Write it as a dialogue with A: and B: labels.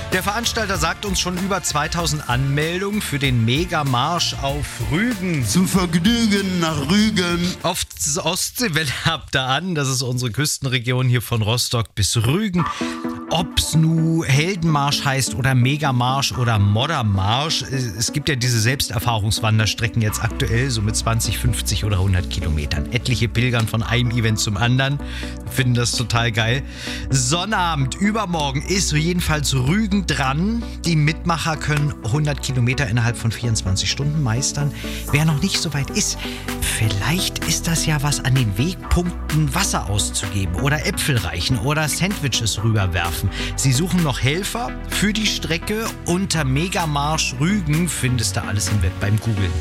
A: Der Veranstalter sagt uns schon über 2000 Anmeldungen für den Megamarsch auf Rügen.
B: Zum Vergnügen nach Rügen.
A: Auf Ostseewelle habt ihr an, das ist unsere Küstenregion hier von Rostock bis Rügen. Ob's nu Heldenmarsch heißt oder Megamarsch oder Moddermarsch, es gibt ja diese Selbsterfahrungswanderstrecken jetzt aktuell, so mit 20, 50 oder 100 Kilometern. Etliche pilgern von einem Event zum anderen, finden das total geil. Sonnabend, übermorgen ist jedenfalls Rügen dran. Die Mitmacher können 100 Kilometer innerhalb von 24 Stunden meistern. Wer noch nicht so weit ist, vielleicht ist das ja was, an den Wegpunkten Wasser auszugeben oder Äpfel reichen oder Sandwiches rüberwerfen. Sie suchen noch Helfer für die Strecke. Unter Megamarsch Rügen findest du alles im Web beim Googlen.